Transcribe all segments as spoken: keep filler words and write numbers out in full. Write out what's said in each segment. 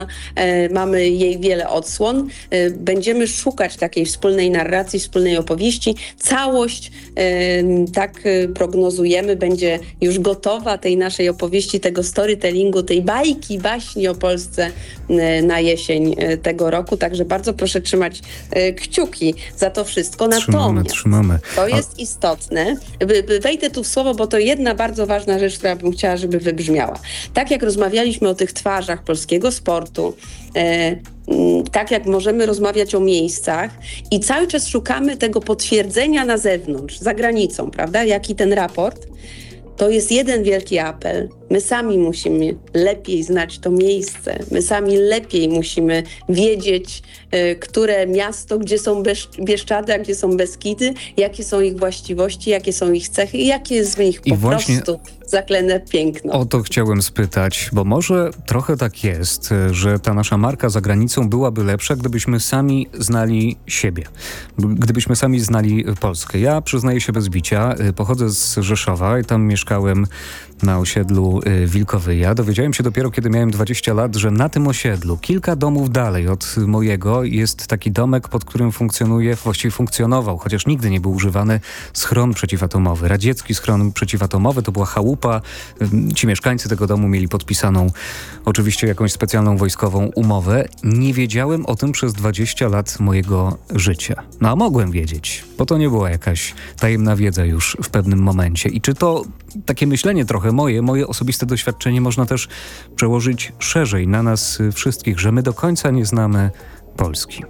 E, mamy jej wiele odsłon. E, będziemy szukać takiej wspólnej narracji, wspólnej opowieści. Całość, e, tak e, prognozujemy, będzie już gotowa tej naszej opowieści, tego storytellingu, tej bajki, baśni o Polsce e, na jesień e, tego roku. Także bardzo proszę trzymać e, kciuki za to wszystko. Trzymamy, Natomiast trzymamy. to jest A... istotne. Wejdę tu w słowo, bo to jedna bardzo ważna rzecz, która bym chciała, żeby wybrzmiała. Tak jak rozmawialiśmy o tych twarzach polskiego sportu, e, tak jak możemy rozmawiać o miejscach i cały czas szukamy tego potwierdzenia na zewnątrz, za granicą, prawda? Jaki ten raport, to jest jeden wielki apel. My sami musimy lepiej znać to miejsce. My sami lepiej musimy wiedzieć, y, które miasto, gdzie są Beszcz- Bieszczady, a gdzie są Beskidy, jakie są ich właściwości, jakie są ich cechy i jakie jest w nich I po właśnie prostu zaklęte piękno. O to chciałem spytać, bo może trochę tak jest, że ta nasza marka za granicą byłaby lepsza, gdybyśmy sami znali siebie. Gdybyśmy sami znali Polskę. Ja przyznaję się bez bicia, pochodzę z Rzeszowa i tam mieszkałem na osiedlu Wilkowyja. Dowiedziałem się dopiero, kiedy miałem dwadzieścia lat, że na tym osiedlu, kilka domów dalej od mojego, jest taki domek, pod którym funkcjonuje, właściwie funkcjonował, chociaż nigdy nie był używany, schron przeciwatomowy. Radziecki schron przeciwatomowy, to była chałupa. Ci mieszkańcy tego domu mieli podpisaną oczywiście jakąś specjalną wojskową umowę. Nie wiedziałem o tym przez dwadzieścia lat mojego życia. No a mogłem wiedzieć, bo to nie była jakaś tajemna wiedza już w pewnym momencie. I czy to takie myślenie trochę moje, moje osobiste doświadczenie można też przełożyć szerzej na nas wszystkich, że my do końca nie znamy Polski?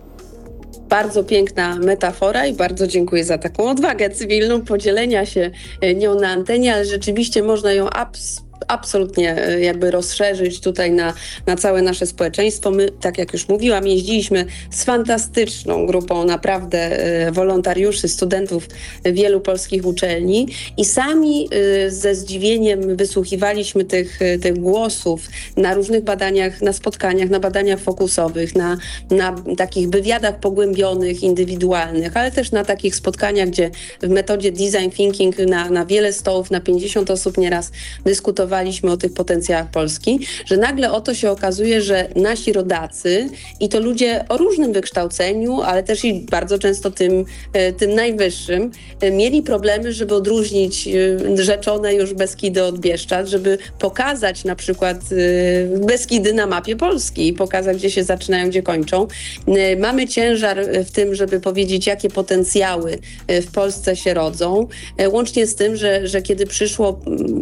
Bardzo piękna metafora i bardzo dziękuję za taką odwagę cywilną podzielenia się nią na antenie, ale rzeczywiście można ją abs- absolutnie jakby rozszerzyć tutaj na, na całe nasze społeczeństwo. My, tak jak już mówiłam, jeździliśmy z fantastyczną grupą naprawdę wolontariuszy, studentów wielu polskich uczelni i sami ze zdziwieniem wysłuchiwaliśmy tych, tych głosów na różnych badaniach, na spotkaniach, na badaniach fokusowych, na, na takich wywiadach pogłębionych, indywidualnych, ale też na takich spotkaniach, gdzie w metodzie design thinking na, na wiele stołów, na pięćdziesiąt osób nieraz dyskutowaliśmy o tych potencjałach Polski, że nagle oto się okazuje, że nasi rodacy i to ludzie o różnym wykształceniu, ale też i bardzo często tym, tym najwyższym, mieli problemy, żeby odróżnić rzeczone już Beskidy od Bieszczad, żeby pokazać na przykład Beskidy na mapie Polski i pokazać, gdzie się zaczynają, gdzie kończą. Mamy ciężar w tym, żeby powiedzieć, jakie potencjały w Polsce się rodzą, łącznie z tym, że, że kiedy przyszło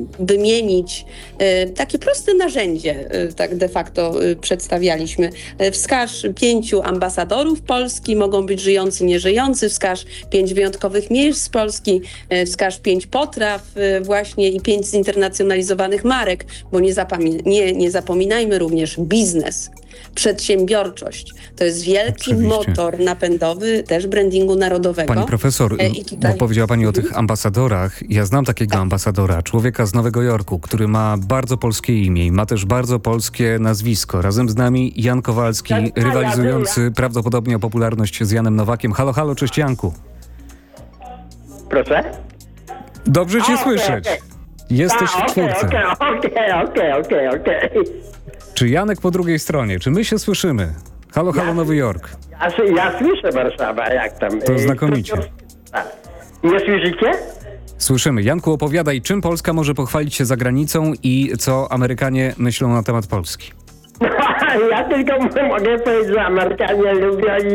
wymienić takie proste narzędzie, tak de facto przedstawialiśmy. Wskaż pięciu ambasadorów Polski, mogą być żyjący, nieżyjący, wskaż pięć wyjątkowych miejsc z Polski, wskaż pięć potraw właśnie i pięć zinternacjonalizowanych marek, bo nie, zapami- nie, nie zapominajmy również biznes. Przedsiębiorczość. To jest wielki Oczywiście. motor napędowy też brandingu narodowego. Pani profesor, I tutaj... bo powiedziała pani o tych ambasadorach. Ja znam takiego tak. ambasadora, człowieka z Nowego Jorku, który ma bardzo polskie imię i ma też bardzo polskie nazwisko. Razem z nami Jan Kowalski, rywalizujący prawdopodobnie o popularność z Janem Nowakiem. Halo, halo, cześć Janku. Proszę? Dobrze cię A, słyszeć. Okay, okay. Jesteś A, w czwórce. Okej, okej, okej, okej, okej. Czy Janek po drugiej stronie? Czy my się słyszymy? Halo, halo, Ja- Nowy Jork. Ja, ja słyszę Warszawa, jak tam. To e, znakomicie. Nie słyszycie? Słyszymy. Janku, opowiadaj, czym Polska może pochwalić się za granicą i co Amerykanie myślą na temat Polski. Ja tylko m- mogę powiedzieć, że Amerykanie lubią i,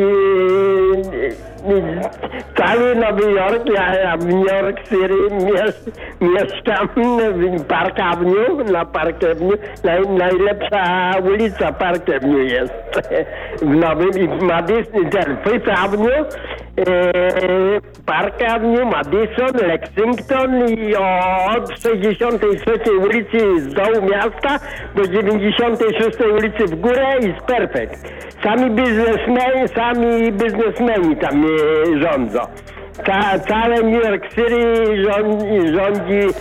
i, cały Nowy Jork. Ja, ja w New York City mies, mieszkam w Park Avenue, na Park Avenue. Naj, najlepsza ulica Park Avenue jest w Nowym i w Madison, ten Fifth Avenue, e, Park Avenue, Madison, Lexington i od sześćdziesiątej trzeciej ulicy z dołu miasta do dziewięćdziesiątej szóstej ulicy w górę jest perfekt. Sami biznesmeni, sami biznesmeni tam e, rządzą. Ca, całe New York City rządzi, rządzi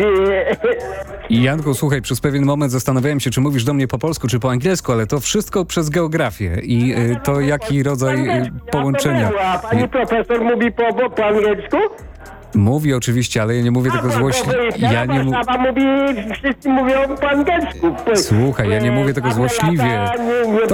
I Janku, słuchaj, przez pewien moment zastanawiałem się, czy mówisz do mnie po polsku, czy po angielsku, ale to wszystko przez geografię i y, to jaki rodzaj y, połączenia. A pani profesor mówi po, po, po angielsku? Mówi oczywiście, ale ja nie mówię tego złośliwie. Ja nie mu... Warszawa mówi, wszyscy mówią po angielsku. Słuchaj, ja nie mówię tego złośliwie. Nie, nie